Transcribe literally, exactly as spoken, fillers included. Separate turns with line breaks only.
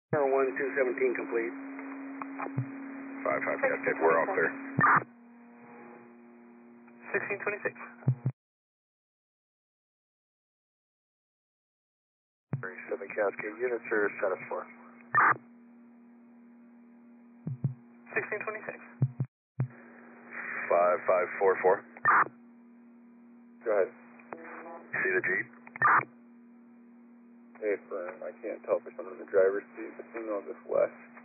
one two seventeen complete.
five five, yeah, we're all clear.
sixteen twenty-six.
seven Cascade units are status four.
sixteen twenty-six.
five five four four.
Go ahead.
See the Jeep?
Hey, firm. I can't tell for some of the driver's seat, but you know this west.